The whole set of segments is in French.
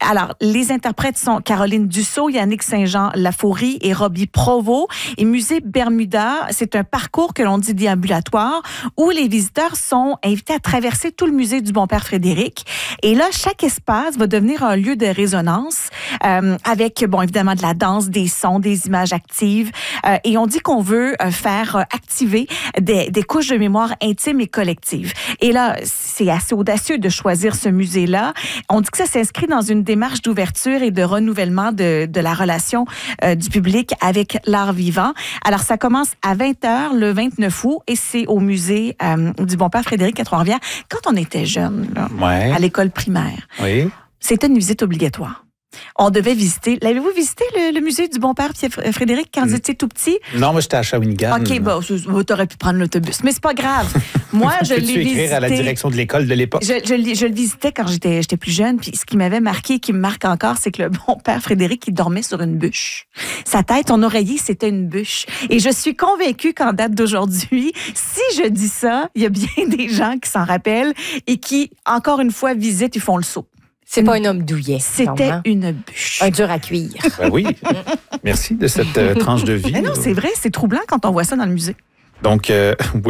Alors, les interprètes sont Caroline Dussault, Yannick Saint-Jean-Laforie et Robbie Provost. Et Musée Bermuda, c'est un parcours que l'on dit déambulatoire où les visiteurs sont invités à traverser tout le musée du Bon Père Frédéric. Et là, chaque espace va devenir un lieu de résonance avec, bon, évidemment, de la danse, des sons, des images actives. Et on dit qu'on veut faire activer des couches de mémoire intimes et collectives. Et là, c'est assez audacieux de choisir ce musée-là. On dit que ça s'inscrit dans une démarche d'ouverture et de renouvellement de la relation du public avec l'art vivant. Alors, ça commence à 20h le 29 août et c'est au musée du Bon Père Frédéric à Trois-Rivières. Quand on était jeune, là, à l'école primaire, c'était une visite obligatoire. On devait visiter. L'avez-vous visité le musée du Bon Père Frédéric quand vous étiez tout petit? Non, moi, j'étais à Shawinigan. OK, bon, t'aurais pu prendre l'autobus. Mais c'est pas grave. Moi, je l'ai visité. Peux-tu écrire à la direction de l'école de l'époque? Je le visitais quand j'étais plus jeune. Puis ce qui m'avait marqué et qui me marque encore, c'est que le Bon Père Frédéric, il dormait sur une bûche. Sa tête, son oreiller, c'était une bûche. Et je suis convaincue qu'en date d'aujourd'hui, si je dis ça, il y a bien des gens qui s'en rappellent et qui, encore une fois, visitent et font le saut. C'est pas un homme douillet. C'était une bûche. Un dur à cuire. Ben oui. Merci de cette tranche de vie. Mais non, c'est vrai, c'est troublant quand on voit ça dans le musée. Donc, oui,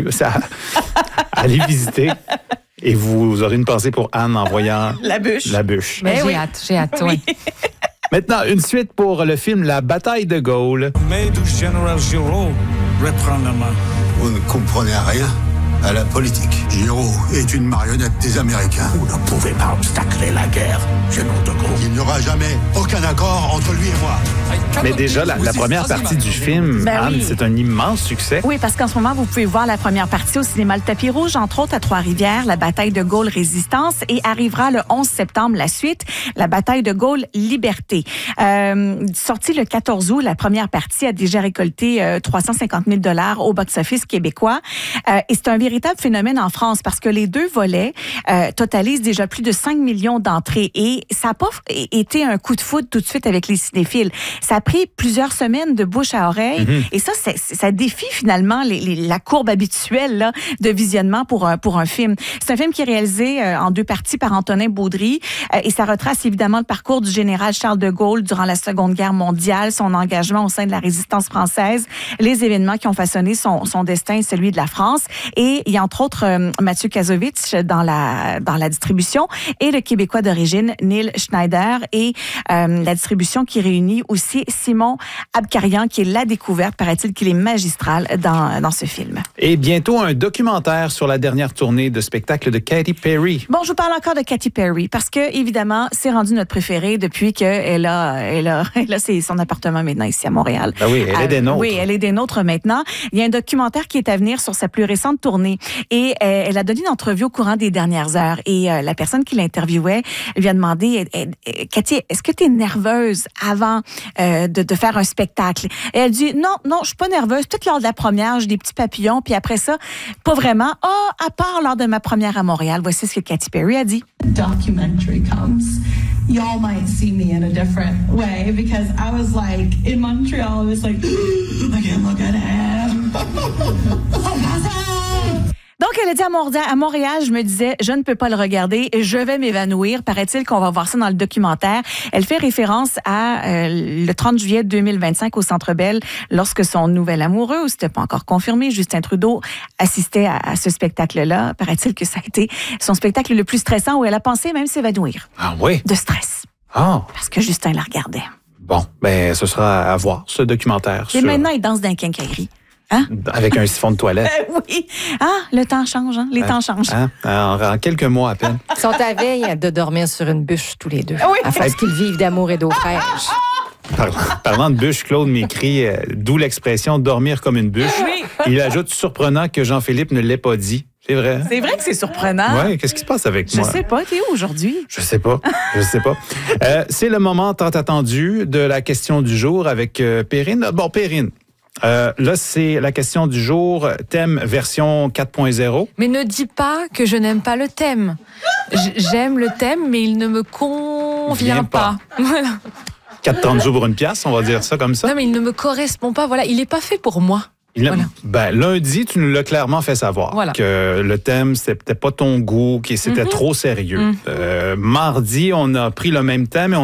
allez visiter. Et vous aurez une pensée pour Anne en voyant la bûche. Mais j'ai hâte, oui. Maintenant, une suite pour le film La bataille de Gaulle. Mais du général Giraud, reprends-la-main. Vous ne comprenez rien à la politique. Giraud est une marionnette des Américains. Vous ne pouvez pas obstacler la guerre, général de Gaulle. Il n'y aura jamais aucun accord entre lui et moi. Mais déjà, la première partie du film, Anne, c'est un immense succès. Oui, parce qu'en ce moment, vous pouvez voir la première partie au cinéma Le Tapis Rouge, entre autres à Trois-Rivières, la bataille de Gaulle Résistance, et arrivera le 11 septembre la suite, la bataille de Gaulle Liberté. Sortie le 14 août, la première partie a déjà récolté 350 000 $ au box-office québécois. Et c'est un véritable phénomène en France parce que les deux volets totalisent déjà plus de 5 millions d'entrées et ça n'a pas été un coup de foudre tout de suite avec les cinéphiles. Ça a pris plusieurs semaines de bouche à oreille et ça défie finalement la courbe habituelle là, de visionnement pour un film. C'est un film qui est réalisé en deux parties par Antonin Baudry et ça retrace évidemment le parcours du général Charles de Gaulle durant la Seconde Guerre mondiale, son engagement au sein de la résistance française, les événements qui ont façonné son destin et celui de la France. Et il y a entre autres Mathieu Kassovitz dans la distribution et le Québécois d'origine Neil Schneider et la distribution qui réunit aussi Simon Abkarian qui est la découverte, paraît-il qu'il est magistral dans ce film. Et bientôt un documentaire sur la dernière tournée de spectacle de Katy Perry. Bon, je vous parle encore de Katy Perry parce que évidemment, c'est rendu notre préférée depuis qu'elle a c'est son appartement maintenant ici à Montréal. Ben oui, elle est des nôtres. Oui, elle est des nôtres maintenant. Il y a un documentaire qui est à venir sur sa plus récente tournée et elle a donné une entrevue au courant des dernières heures et la personne qui l'interviewait lui a demandé Katy, est-ce que tu es nerveuse avant de faire un spectacle? Et elle dit non, je suis pas nerveuse. Peut-être lors de la première, j'ai des petits papillons puis après ça, pas vraiment. À part lors de ma première à Montréal. Voici ce que Katy Perry a dit. Documentary comes, y'all might see me in a different way because I was like in Montreal, it was like I can't look at him. Donc, elle a dit à Montréal, je me disais, je ne peux pas le regarder, je vais m'évanouir. Paraît-il qu'on va voir ça dans le documentaire. Elle fait référence à le 30 juillet 2025 au Centre Bell, lorsque son nouvel amoureux, ou c'était pas encore confirmé, Justin Trudeau, assistait à ce spectacle-là. Paraît-il que ça a été son spectacle le plus stressant où elle a pensé même s'évanouir. Ah oui? De stress. Ah. Parce que Justin la regardait. Bon, ben ce sera à voir, ce documentaire. Et maintenant, il danse dans un quincaillerie. Hein? Avec un siphon de toilette. Oui. Le temps change, hein? Les temps changent. En quelques mois à peine. Ils sont à veille de dormir sur une bûche tous les deux. Oui. Afin qu'ils vivent d'amour et d'eau fraîche. Parlant de bûche, Claude m'écrit, d'où l'expression « dormir comme une bûche ». Oui. Il ajoute « surprenant que Jean-Philippe ne l'ait pas dit ». C'est vrai. C'est vrai que c'est surprenant. Oui, qu'est-ce qui se passe avec moi? Je sais pas, t'es où aujourd'hui? Je sais pas. C'est le moment tant attendu de la question du jour avec Perrine. Bon, Perrine. Là, c'est la question du jour, thème version 4.0. Mais ne dis pas que je n'aime pas le thème. J'aime le thème, mais il ne me convient pas. Voilà. 4,30 jours pour une pièce, on va dire ça comme ça. Non, mais il ne me correspond pas. Voilà, il n'est pas fait pour moi. Voilà. Ben, lundi, tu nous l'as clairement fait savoir que le thème, c'était pas ton goût, que c'était trop sérieux. Mardi, on a pris le même thème et on